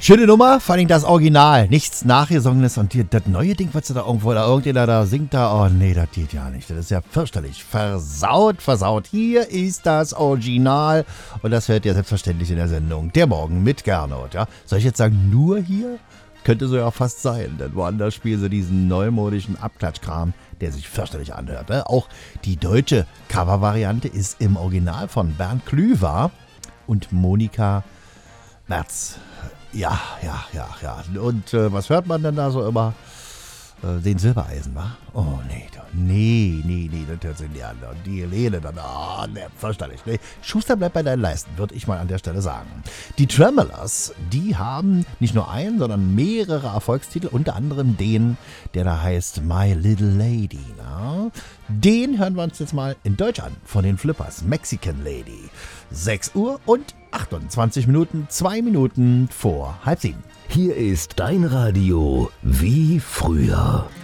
Schöne Nummer, vor allem das Original. Nichts Nachgesongenes und das neue Ding, was da irgendwo, da irgendjemand da singt da, oh nee, das geht ja nicht. Das ist ja fürchterlich. Versaut. Hier ist das Original und das hört ihr selbstverständlich in der Sendung Der Morgen mit Gernot. Ja? Soll ich jetzt sagen, nur hier? Könnte so ja fast sein, denn woanders spielen sie diesen neumodischen Abklatschkram, der sich fürchterlich anhört. Ne? Auch die deutsche Covervariante ist im Original von Bernd Klüver und Monika Merz. Ja. Und was hört man denn da so immer? Den Silbereisen, wa? Oh, nee, das hört sich nicht an. Und die Helene dann, fürchterlich. Nee. Schuster, bleibt bei deinen Leisten, würde ich mal an der Stelle sagen. Die Tremolers, die haben nicht nur einen, sondern mehrere Erfolgstitel, unter anderem den, der da heißt My Little Lady. Na? Den hören wir uns jetzt mal in Deutsch an, von den Flippers, Mexican Lady. 6 Uhr und 28 Minuten, 2 Minuten vor 6:30. Hier ist dein Radio wie früher.